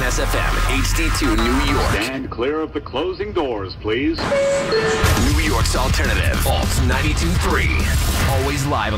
SFM, HD2 New York. Stand clear of the closing doors, please. New York's alternative. Alt 92.3. Always live on